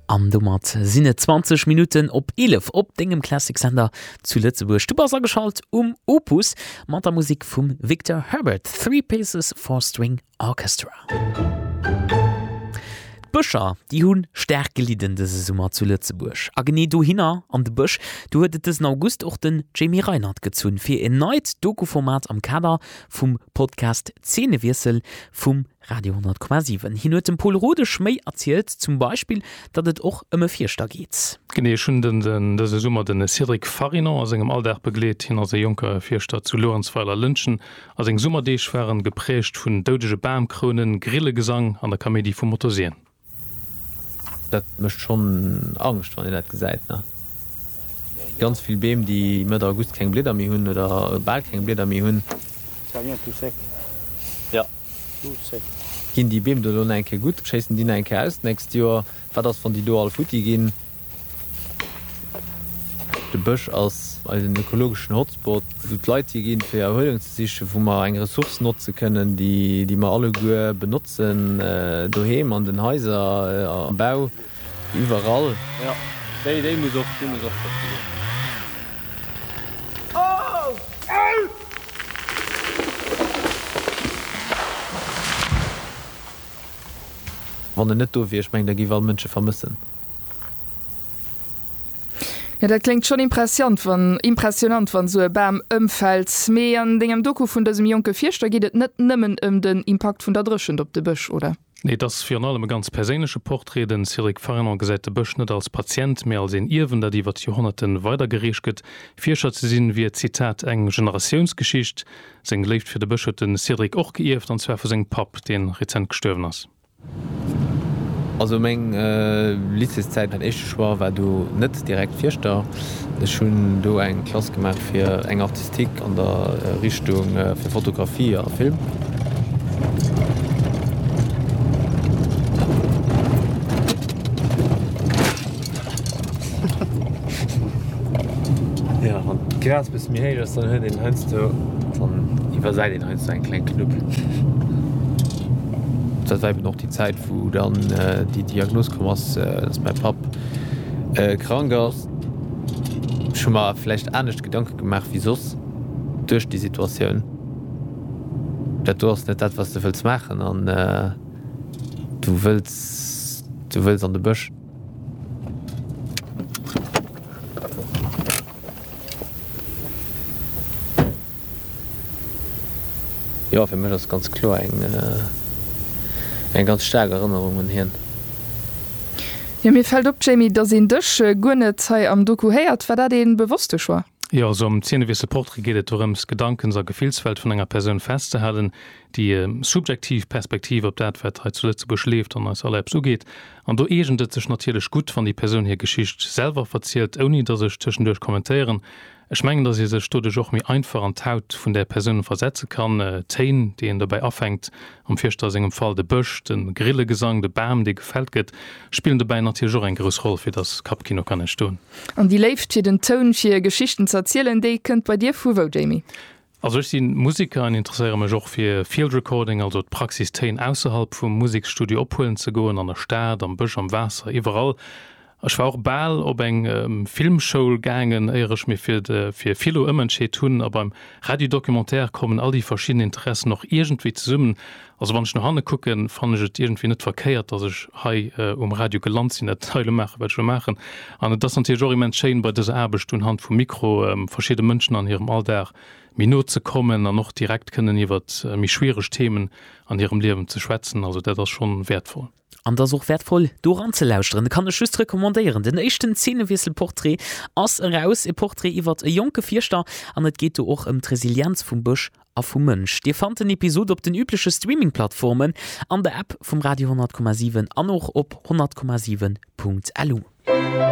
Am Dummer sinne 20 Minuten op 11 op dingem Classic-Sender zu Lützeburg. Du warst geschalt Opus mat der Musik vum Victor Herbert, 3 Pieces for String Orchestra. Bëscher, die hunn sterk geliden dese Summer zu Lützeburg. A genie du hinner an de Bësch, du huet es August och den Jamie Reinhardt gezun fir en neit Dokuformat am Kader vum Podcast Zähnewirsel vum Radio 10,7. Hin huet dem Paul Rode Schmei erzählt, zum Beispiel, dat et och ëmme Vierster geht. Genee schon dese Summer den Cedric Fariner aus engem Alldach begleet hin as se Junker Vierster zu Lorenzweiler Lynchen, as eng Summerdeeg waren geprecht vun deudege Bamkronen, Grillegesang an der Comeédie vum Motorseen. Dat mecht schon Angst, wann net gesäit ne. Ganz viel Beem, die mat August keng Bläder mi hunn oder bald keng Bläder mi hunn. Ja. Ginn die Beem do enke gut, schessen Di enke aus näst Joer wat ass van die do all Futi ginn. De Bëch ass als den ökologischen Hotspot Leiit ginn fir Erholungssiche, wo man eng Ressource nutze können, die man alle goe benutzen doheem an den Häuser am Bau überall. Ja. Déi muss auch wann net do wie meng der giwal Mënsche vermissen. Ja, dat klingt schon impressionant van so beim ëmfeld méi an degem Doku vun dessem Joke Vierster geht net nëmmen den Impact vun der Drschen op de Bëch oder? Nee, das fir allem ganz persensche Porträt den Cedric Fariner gesäite Bëch net als Patient mé als en Iwen, der die wat Jahrhunderten weitergerechtket. Vierscher ze sinn wie Zitat eng Generationsgeschicht, seng left fir de Bëche den Cedric och geeft anwer vu seng Pap den Rezent gestøwen ass. Also még Lizeszeit an echt war, war du net direkt Vierster schon do eng Klasse gemacht fir eng Artistik an der Richtung fir Fotografie a Film. Ja Gras bis mir héiers dann hunn den hënst du iwwer seit den hënst en klein Knupp. Das war noch die Zeit, wo dann die Diagnose kam, dass mein Pap krank ist. Schon mal vielleicht anders Gedanken gemacht, wieso durch die Situation. Du hast nicht das, was du willst machen, und du willst an der Busch. Ja, für mich ist das ganz klar eng ganz stark Erinnerungen hin. Ja, mir fällt op Jamie, dat en Dëch gonne zei am Doku héiert, war dat den bewusste schwa. Ja, so am Zähnewisse Porträt geht ums Gedankens- a Gefühlsfeld von einer Person festzuhalten, die subjektiv Perspektive op dat wat zuletzt beschläft und als alles so geht. Und du egendet sich natürlich gut, von die Person hier Geschichte selber erzählt, ohne dass ich zwischendurch kommentieren. Ich meine, dass diese Studie auch mir einfach an Haut von der Person versetzen kann, Teen, die ihn dabei aufhängt, am Vierster im Fall der Busch, den Grillegesang, der Baum, die gefällt geht, spielen dabei natürlich auch eine große Rolle für das Kapkino kann ich tun. Und die läuft für den Ton für Geschichten zu erzählen, die könnt bei dir vorwo, Jamie? Also ich bin Musiker und interessiere mich auch für Field Recording, also die Praxis Teen außerhalb vom Musikstudio abholen zu gehen, an der Stadt, am Busch, am Wasser, überall. Ich war auch bald ob eng Filmshow gegangen, ich mir für viele Immenschä tun, aber beim Radiodokumentär kommen all die verschiedenen Interessen noch irgendwie zusammen. Also wenn ich noch angucken, fand ich es irgendwie nicht verkehrt, dass ich Radio gelandet bin, das Teile mache, was wir machen. Und das ist natürlich auch immer schön bei dieser Arbeit, anhand vom Mikro verschiedene Menschen an ihrem Alltag Minute zu kommen und noch direkt können über mich schwierige Themen an ihrem Leben zu schwätzen. Also das ist schon wertvoll. An das auch wertvoll doran zu lauschen, kann ich just rekommandieren. Den echten Zähnewissel-Porträt ass raus e Porträt iwwer e Joke Vierster, an et geht auch die Resilienz vom Busch a vom Mënsch. Dir fand den Episode op den üblichen Streaming-Plattformen, an der App vom Radio 10,7 an auch op 100,7.lu.